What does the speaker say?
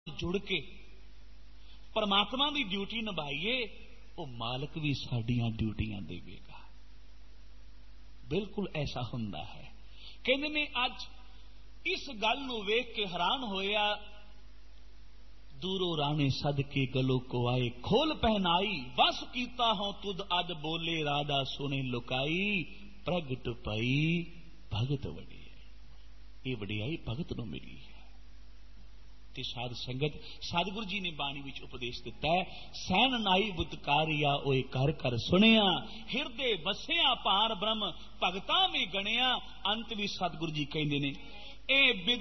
जुड़ के परमात्मा की ड्यूटी निभाइए, वो मालक भी साडियां ड्यूटियां देवेगा। बिल्कुल ऐसा हुंदा है। कहते ने अज इस गल नूं वेख के हैरान होया, दूरों राणे सद के गलो को आए, खोल पहनाई वस कीता हों तुद अद बोले राधा सुने लुकाई, प्रगट पई भगत वडियाई। ये वडियाई भगत नूं मिली है। ते साध संगत सतगुरु जी ने बाणी विच उपदेश दिता है, सैन नाई बुतकारिया ओए कर कर सुनिया, हिरदे बसिया पार ब्रह्म भगतां में गणिया। अंत भी सतगुरु जी कहंदे ने, ए